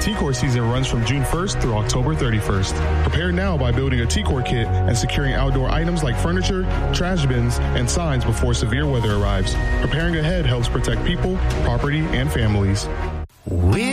T-Core season runs from June 1st through October 31st. Prepare now by building a T-Core kit and securing outdoor items like furniture, trash bins, and signs before severe weather arrives. Preparing ahead helps protect people, property, and families.